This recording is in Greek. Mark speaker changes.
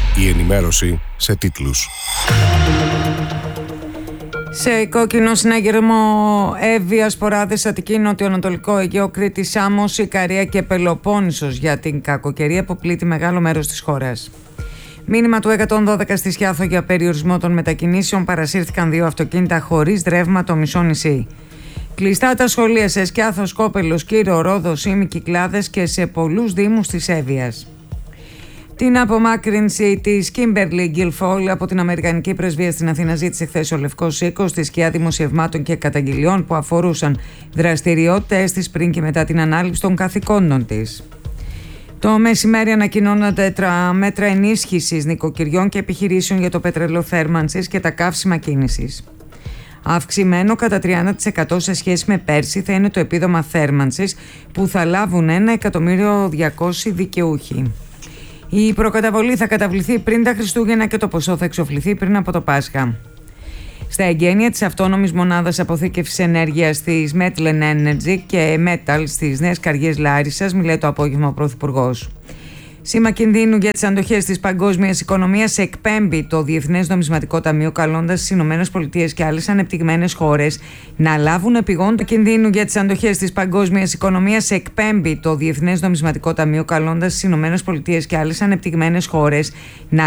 Speaker 1: Η ενημέρωση σε τίτλους.
Speaker 2: Σε κόκκινο συναγερμό Εύβοια, Σποράδες, Αττική, Νοτιοανατολικό Αιγαίο, Κρήτη, Σάμος, Ικαρία και Πελοπόννησος για την κακοκαιρία που πλήττει μεγάλο μέρος της χώρας. Μήνυμα του 112 στη Σκιάθο για περιορισμό των μετακινήσεων. Παρασύρθηκαν 2 αυτοκίνητα χωρίς ρεύμα το μισό νησί. Κλειστά τα σχολεία σε Σκιάθο, Σκόπελος, Κύρο, Ρόδο, Ήμι, Κυκλάδες και σε πολλούς δήμους της Εύβοιας. Την απομάκρυνση της Κίμπερλι Γκιλφόλ από την Αμερικανική Πρεσβεία στην Αθήνα ζήτησε χθες ο Λευκός Οίκος στη σκιά δημοσιευμάτων και καταγγελιών που αφορούσαν δραστηριότητες της πριν και μετά την ανάληψη των καθηκόντων της. Το μεσημέρι ανακοινώνονται μέτρα ενίσχυσης νοικοκυριών και επιχειρήσεων για το πετρέλαιο θέρμανσης και τα καύσιμα κίνησης. Αυξημένο κατά 30% σε σχέση με πέρσι θα είναι το επίδομα θέρμανσης που θα λάβουν 1.200.000 δικαιούχοι. Η προκαταβολή θα καταβληθεί πριν τα Χριστούγεννα και το ποσό θα εξοφληθεί πριν από το Πάσχα. Στα εγγένεια της αυτόνομης μονάδας αποθήκευσης ενέργειας της Metlen Energy και Metal στις Νέες Καριές Λάρισσας μιλάει το απόγευμα ο Πρωθυπουργός. Σήμα κινδύνου για τις αντοχές της παγκόσμιας οικονομίας εκπέμπει το Διεθνές Νομισματικό Ταμείο, καλώντας τις ΗΠΑ και άλλες ανεπτυγμένες χώρες να λάβουν επιγόντω κινδύνου για τις αντοχές της παγκόσμιας οικονομίας εκπέμπει το Διεθνές Νομισματικό Ταμείο, καλώντας τις ΗΠΑ και άλλες ανεπτυγμένες χώρες να